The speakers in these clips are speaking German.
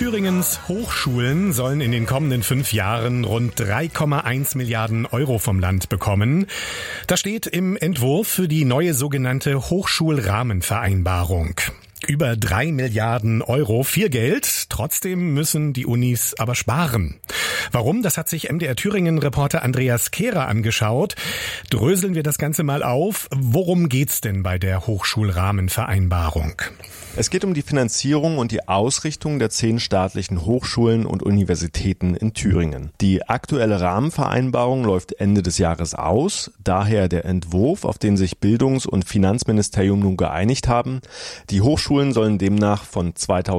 Thüringens Hochschulen sollen in den kommenden 5 Jahren rund 3,1 Milliarden Euro vom Land bekommen. Das steht im Entwurf für die neue sogenannte Hochschulrahmenvereinbarung. Über 3 Milliarden Euro, viel Geld. Trotzdem müssen die Unis aber sparen. Warum? Das hat sich MDR Thüringen-Reporter Andreas Kehrer angeschaut. Dröseln wir das Ganze mal auf. Worum geht's denn bei der Hochschulrahmenvereinbarung? Es geht um die Finanzierung und die Ausrichtung der 10 staatlichen Hochschulen und Universitäten in Thüringen. Die aktuelle Rahmenvereinbarung läuft Ende des Jahres aus, daher der Entwurf, auf den sich Bildungs- und Finanzministerium nun geeinigt haben. Die Hochschulen sollen demnach von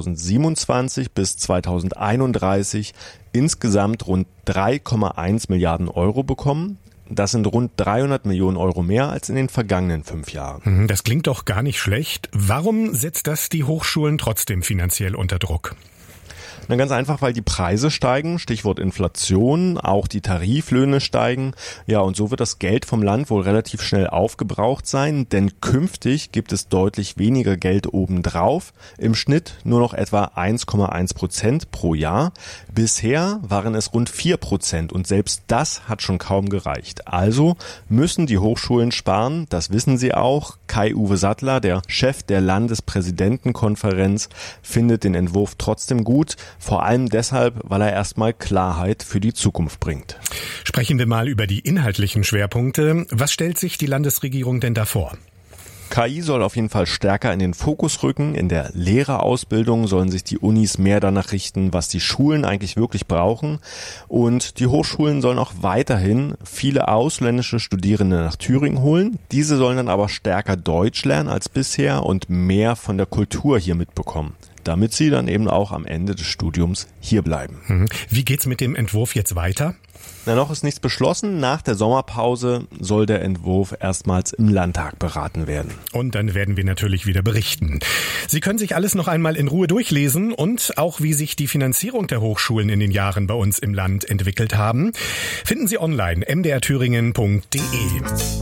2027 bis 2031 insgesamt rund 3,1 Milliarden Euro bekommen. Das sind rund 300 Millionen Euro mehr als in den vergangenen 5 Jahren. Das klingt doch gar nicht schlecht. Warum setzt das die Hochschulen trotzdem finanziell unter Druck? Na, ganz einfach, weil die Preise steigen, Stichwort Inflation, auch die Tariflöhne steigen. Ja, und so wird das Geld vom Land wohl relativ schnell aufgebraucht sein, denn künftig gibt es deutlich weniger Geld obendrauf. Im Schnitt nur noch etwa 1,1% pro Jahr. Bisher waren es rund 4% und selbst das hat schon kaum gereicht. Also müssen die Hochschulen sparen, das wissen sie auch. Kai-Uwe Sattler, der Chef der Landespräsidentenkonferenz, findet den Entwurf trotzdem gut. Vor allem deshalb, weil er erstmal Klarheit für die Zukunft bringt. Sprechen wir mal über die inhaltlichen Schwerpunkte. Was stellt sich die Landesregierung denn da vor? KI soll auf jeden Fall stärker in den Fokus rücken. In der Lehrerausbildung sollen sich die Unis mehr danach richten, was die Schulen eigentlich wirklich brauchen. Und die Hochschulen sollen auch weiterhin viele ausländische Studierende nach Thüringen holen. Diese sollen dann aber stärker Deutsch lernen als bisher und mehr von der Kultur hier mitbekommen, damit sie dann eben auch am Ende des Studiums hier bleiben. Wie geht's mit dem Entwurf jetzt weiter? Na, noch ist nichts beschlossen. Nach der Sommerpause soll der Entwurf erstmals im Landtag beraten werden. Und dann werden wir natürlich wieder berichten. Sie können sich alles noch einmal in Ruhe durchlesen und auch, wie sich die Finanzierung der Hochschulen in den Jahren bei uns im Land entwickelt haben, finden Sie online mdrthüringen.de.